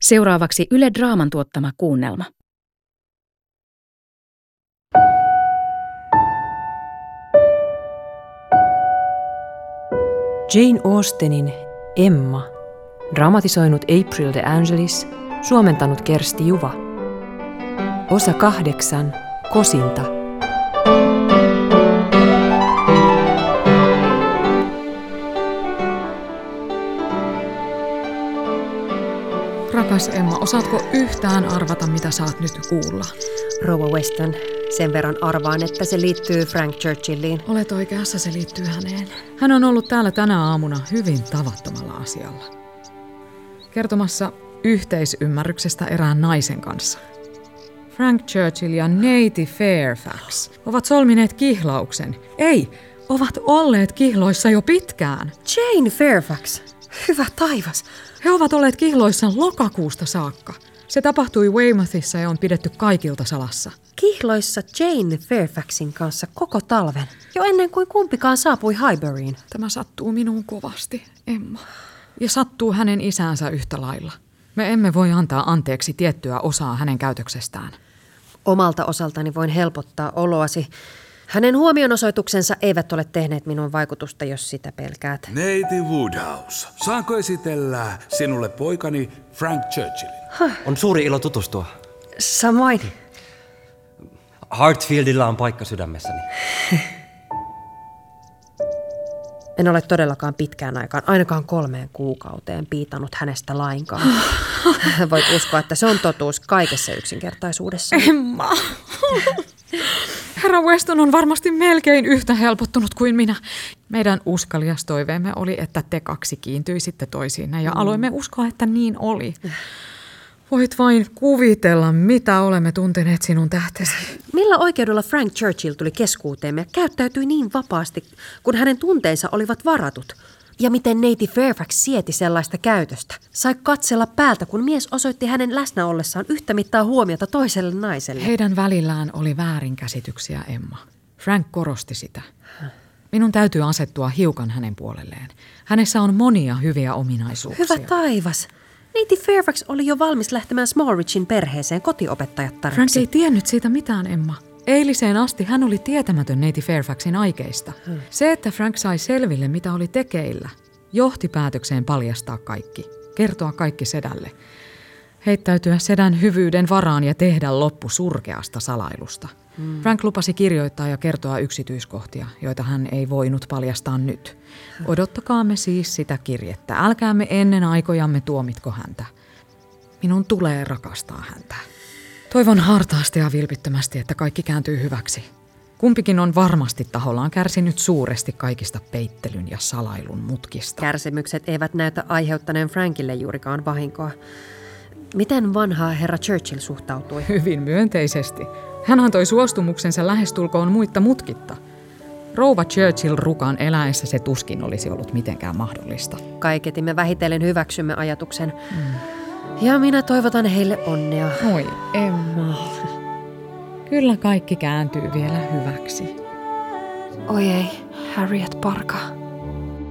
Seuraavaksi Yle Draaman tuottama kuunnelma. Jane Austenin Emma, dramatisoinut April de Angelis, suomentanut Kersti Juva. Osa 8. Kosinta. Rakas Emma, osaatko yhtään arvata, mitä saat nyt kuulla? Rouva Weston, sen verran arvaan, että se liittyy Frank Churchilliin. Olet oikeassa, se liittyy häneen. Hän on ollut täällä tänä aamuna hyvin tavattomalla asialla. Kertomassa yhteisymmärryksestä erään naisen kanssa. Frank Churchill ja Nettie Fairfax ovat solmineet kihlauksen. Ei, ovat olleet kihloissa jo pitkään. Jane Fairfax, hyvä taivas. He ovat olleet kihloissa lokakuusta saakka. Se tapahtui Weymouthissa ja on pidetty kaikilta salassa. Kihloissa Jane Fairfaxin kanssa koko talven, jo ennen kuin kumpikaan saapui Highburyin. Tämä sattuu minuun kovasti, Emma. Ja sattuu hänen isäänsä yhtä lailla. Me emme voi antaa anteeksi tiettyä osaa hänen käytöksestään. Omalta osaltani voin helpottaa oloasi. Hänen huomionosoituksensa eivät ole tehneet minun vaikutusta, jos sitä pelkäät. Neiti Woodhouse, saanko esitellä sinulle poikani Frank Churchillin? On suuri ilo tutustua. Samoin. Hartfieldilla on paikka sydämessäni. En ole todellakaan pitkään aikaan, ainakaan 3 kuukauteen piitannut hänestä lainkaan. Voit uskoa, että se on totuus kaikessa yksinkertaisuudessa. Emma! Herra Weston on varmasti melkein yhtä helpottunut kuin minä. Meidän uskalias toiveemme oli, että te kaksi kiintyisitte toisiinne ja aloimme uskoa, että niin oli. Voit vain kuvitella, mitä olemme tunteneet sinun tähtesi. Millä oikeudella Frank Churchill tuli keskuuteemme ja käyttäytyi niin vapaasti, kun hänen tunteensa olivat varatut? Ja miten neiti Fairfax sieti sellaista käytöstä? Sai katsella päältä, kun mies osoitti hänen läsnä ollessaan yhtä mittaa huomiota toiselle naiselle. Heidän välillään oli väärinkäsityksiä, Emma. Frank korosti sitä. Minun täytyy asettua hiukan hänen puolelleen. Hänessä on monia hyviä ominaisuuksia. Hyvä taivas! Neiti Fairfax oli jo valmis lähtemään Smallridgein perheeseen kotiopettajattaraksi. Frank ei tiennyt siitä mitään, Emma. Eiliseen asti hän oli tietämätön neiti Fairfaxin aikeista. Se, että Frank sai selville, mitä oli tekeillä, johti päätökseen paljastaa kaikki. Kertoa kaikki sedälle. Heittäytyä sedän hyvyyden varaan ja tehdä loppu surkeasta salailusta. Frank lupasi kirjoittaa ja kertoa yksityiskohtia, joita hän ei voinut paljastaa nyt. Odottakaamme siis sitä kirjettä. Älkäämme ennen aikojamme tuomitko häntä. Minun tulee rakastaa häntä. Toivon hartaasti ja vilpittömästi, että kaikki kääntyy hyväksi. Kumpikin on varmasti tahollaan kärsinyt suuresti kaikista peittelyn ja salailun mutkista. Kärsimykset eivät näytä aiheuttaneen Frankille juurikaan vahinkoa. Miten vanha herra Churchill suhtautui? Hyvin myönteisesti. Hän antoi suostumuksensa lähestulkoon muitta mutkitta. Rouva Churchill-rukan eläessä se tuskin olisi ollut mitenkään mahdollista. Kaiketi me vähitellen hyväksymme ajatuksen. Ja minä toivotan heille onnea. Oi, Emma. Kyllä kaikki kääntyy vielä hyväksi. Oi ei, Harriet Parka.